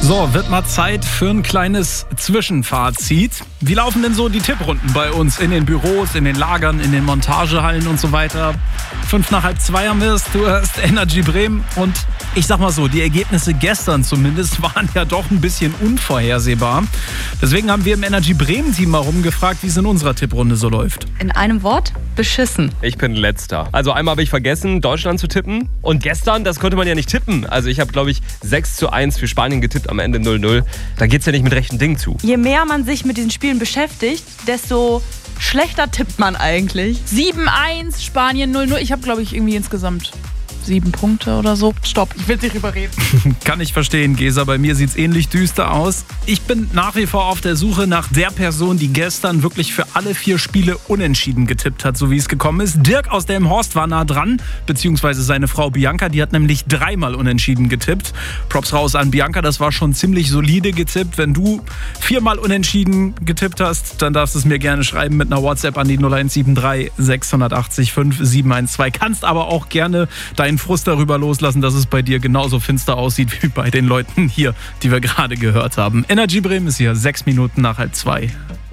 So, wird mal Zeit für ein kleines Zwischenfazit. Wie laufen denn so die Tipprunden bei uns in den Büros, in den Lagern, in den Montagehallen und so weiter? 1:55 haben wir es, du hörst Energy Bremen und ich sag mal so, die Ergebnisse gestern zumindest waren ja doch ein bisschen unvorhersehbar. Deswegen haben wir im Energy Bremen Team mal rumgefragt, wie es in unserer Tipprunde so läuft. In einem Wort, beschissen. Ich bin Letzter. Also einmal habe ich vergessen, Deutschland zu tippen. Und gestern, das konnte man ja nicht tippen. Also ich habe, glaube ich, 6:1 für Spanien getippt, am Ende 0:0. Da geht's ja nicht mit rechten Dingen zu. Je mehr man sich mit diesen Spielen beschäftigt, desto schlechter tippt man eigentlich. 7:1, Spanien 0:0. Ich habe, glaube ich, irgendwie insgesamt 7 Punkte oder so. Stopp, ich will nicht überreden. Kann ich verstehen, Gesa. Bei mir sieht's ähnlich düster aus. Ich bin nach wie vor auf der Suche nach der Person, die gestern wirklich für alle 4 Spiele unentschieden getippt hat, so wie es gekommen ist. Dirk aus Delmenhorst war nah dran, beziehungsweise seine Frau Bianca, die hat nämlich 3-mal unentschieden getippt. Props raus an Bianca, das war schon ziemlich solide getippt. Wenn du 4-mal unentschieden getippt hast, dann darfst du es mir gerne schreiben mit einer WhatsApp an die 0173 680 5712. Kannst aber auch gerne deinen Frust darüber loslassen, dass es bei dir genauso finster aussieht wie bei den Leuten hier, die wir gerade gehört haben. Energy Bremen ist hier, 6 Minuten nach 1:30.